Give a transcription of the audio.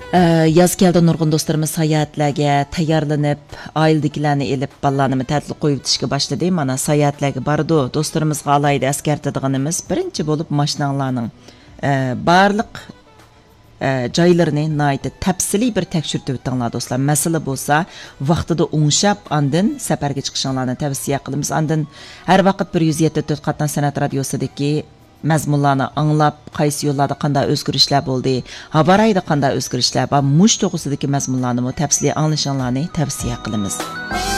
Yaz keldi nurg'un do'stlarimiz sayohatlarga tayyorlanib, oiladagilarni elib, balalarni ta'til qo'yib o'tishga boshladi. Mana sayohatlarga bordi. Do'stlarimizga alayda eskartadiganimiz birinchi bo'lib mashinanglarning barliq joylarini nayta tafsiliy bir tekshirib o'tinglar do'stlar. Masala bo'lsa, vaqtida o'ngshab, andin safarga chiqishinglarni tavsiya qilamiz. Andin har vaqt 107.4 Qatnan san'at radiosidagi mazmunlarni anglab, qaysi yo'llarda qanday o'zgarishlar bo'ldi, havarayda qanday o'zgarishlar va mush to'g'risidagi mazmunlarni tafsiliy anglashinglarni tavsiya qilamiz.